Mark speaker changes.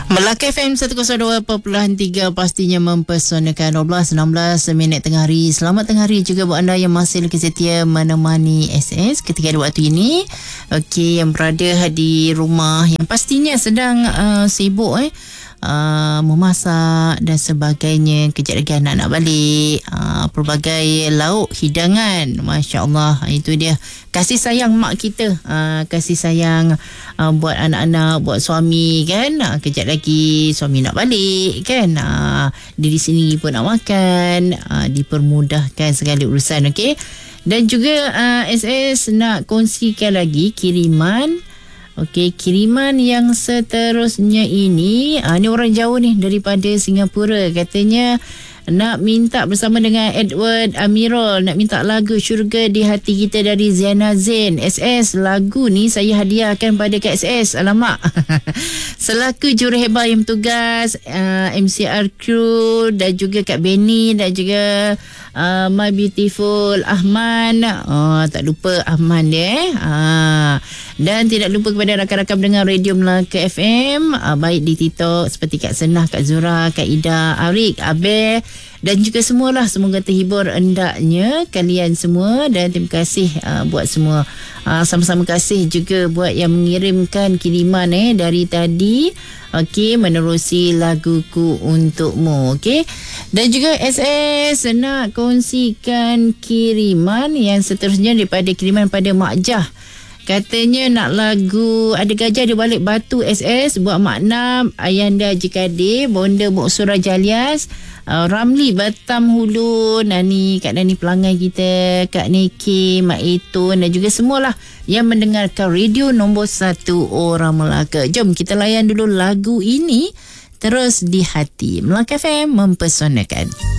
Speaker 1: Melaka FM 102.3 pastinya mempesonakan. 12:16 minit tengah hari. Selamat tengah hari juga buat anda yang masih lagi setia menemani SS ketika ada waktu ini. Okey, yang berada di rumah yang pastinya sedang sibuk memasak dan sebagainya. Kejap lagi anak nak balik. Pelbagai lauk hidangan. Masya Allah, itu dia kasih sayang mak kita, kasih sayang buat anak-anak, buat suami kan. Kejap lagi suami nak balik kan, diri sendiri pun nak makan, dipermudahkan segala urusan. Okey. Dan juga SS nak kongsikan lagi kiriman. Okey, kiriman yang seterusnya ini, ni orang jauh ni daripada Singapura. Katanya nak minta bersama dengan Edward Amirul, nak minta lagu Syurga di Hati Kita dari Ziana Zain. SS, lagu ni saya hadiahkan pada Kak SS. Alamak. Selaku juruhebah yang bertugas, MCR crew dan juga Kak Benny dan juga My Beautiful Ahman. Tak lupa Ahman dia. Dan tidak lupa kepada rakan-rakan pendengar Radio Melaka FM, baik di TikTok seperti Kak Senah, Kak Zura, Kak Ida, Arik, Abel dan juga semualah. Semoga terhibur hendaknya kalian semua dan terima kasih buat semua. Sama-sama kasih juga buat yang mengirimkan kiriman dari tadi. Okey, menerusi laguku untukmu. Okey. Dan juga SS nak kongsikan kiriman yang seterusnya daripada kiriman pada Mak Jah. Katanya nak lagu Ada Gajah di Balik Batu SS buat Mak Nam, Ayanda Jikade, Bonda Mok Surah Jalias, Ramli Batam Hulu, Kak Nani pelanggan kita, Kak Neki, Mak Etun dan juga semualah yang mendengarkan radio nombor 1 orang Melaka. Jom kita layan dulu lagu ini terus di hati. Melaka FM mempesonakan.